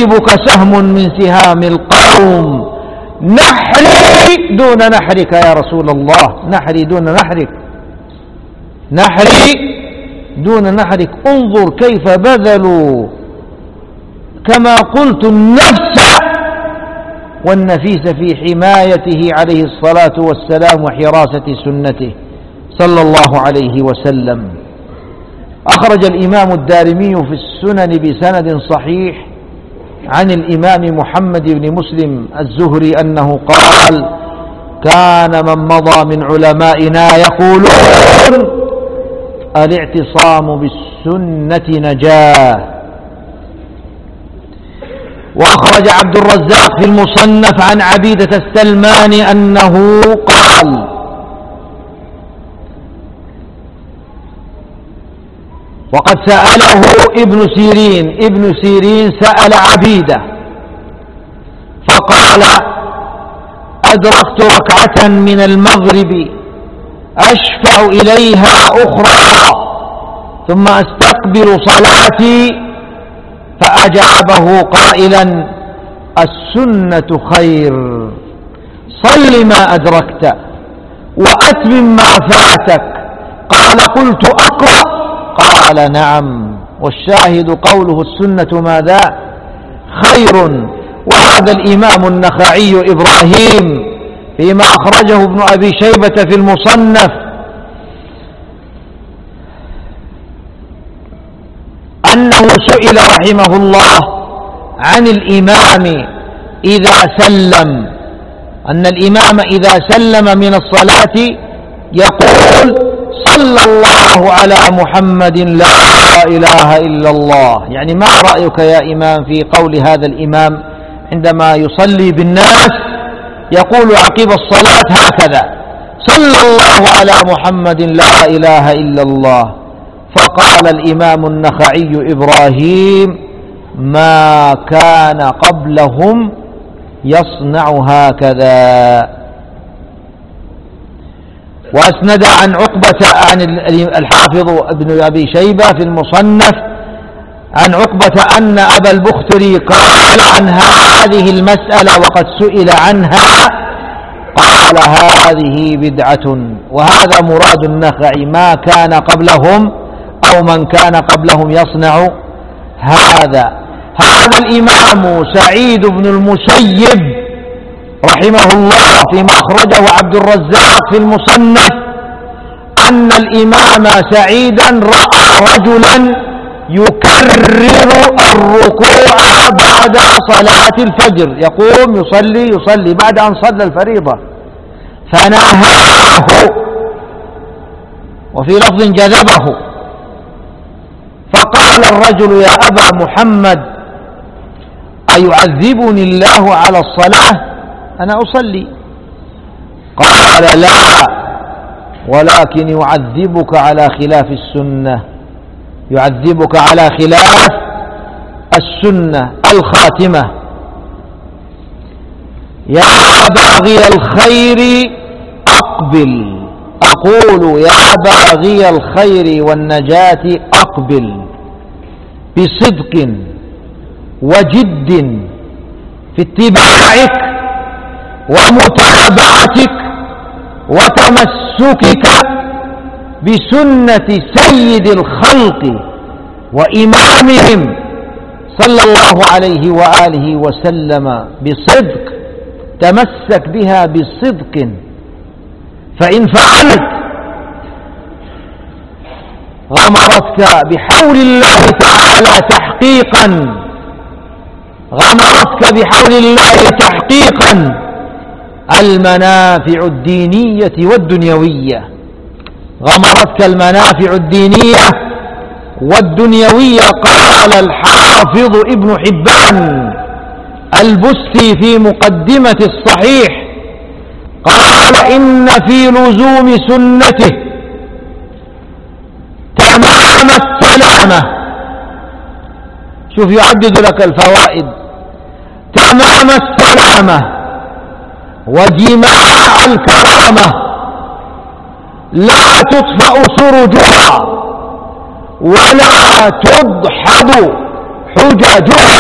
يصيبك سهم من سهام القوم، نحري دون نحرك يا رسول الله، نحري دون نحرك، نحري دون نحرك. انظر كيف بذلوا كما قلت النفس والنفيس في حمايته عليه الصلاة والسلام وحراسة سنته صلى الله عليه وسلم. أخرج الإمام الدارمي في السنن بسند صحيح عن الإمام محمد بن مسلم الزهري أنه قال: كان من مضى من علمائنا يقولون: الاعتصام بالسنة نجاة. وأخرج عبد الرزاق في المصنف عن عبيدة السلماني أنه قال: وقد سأله ابن سيرين سأل عبيدة فقال: أدركت ركعة من المغرب أشفع إليها أخرى ثم أستقبل صلاتي، فأجابه قائلا: السنة خير، صل ما أدركت وأتمم ما فاتك. قال: قلت أقرأ؟ قال: نعم. والشاهد قوله السنة ماذا؟ خير. وهذا الإمام النخعي إبراهيم فيما أخرجه ابن أبي شيبة في المصنف أنه سئل رحمه الله عن الإمام إذا سلم، أن الإمام إذا سلم من الصلاة يقول: صلى الله على محمد لا إله إلا الله. يعني ما رأيك يا إمام في قول هذا الإمام عندما يصلي بالناس يقول عقب الصلاة هكذا: صلى الله على محمد لا إله إلا الله؟ فقال الإمام النخعي إبراهيم: ما كان قبلهم يصنع هكذا. وأسند عن عقبة عن الحافظ ابن أبي شيبة في المصنف عن عقبة أن أبا البختري قال عن هذه المسألة وقد سئل عنها قال: هذه بدعة. وهذا مراد النخعي: ما كان قبلهم أو من كان قبلهم يصنع هذا. هذا الإمام سعيد بن المسيب رحمه الله فيما أخرجه عبد الرزاق في المصنف أن الإمام سعيدا رأى رجلا يكرر الركوع بعد صلاة الفجر، يقوم يصلي بعد أن صلى الفريضة، فنهاه، وفي لفظ جذبه، فقال الرجل: يا أبا محمد أيعذبني الله على الصلاة؟ أنا أصلي. قال: لا، ولكن يعذبك على خلاف السنة، يعذبك على خلاف السنة. الخاتمة: يا باغي الخير أقبل، أقول يا باغي الخير والنجاة أقبل بصدق وجد في اتباعك ومتابعتك وتمسكك بسنة سيد الخلق وإمامهم صلى الله عليه وآله وسلم بصدق، تمسك بها بصدق، فإن فعلت غمرتك بحول الله تعالى تحقيقا، غمرتك بحول الله تحقيقا المنافع الدينية والدنيوية، غمرتك المنافع الدينية والدنيوية. قال الحافظ ابن حبان البستي في مقدمة الصحيح قال: إن في لزوم سنته تمام السلامة. شوف يعدد لك الفوائد: تمام السلامة وجماع الكرامة، لا تطفأ سرجها ولا تدحض حججها،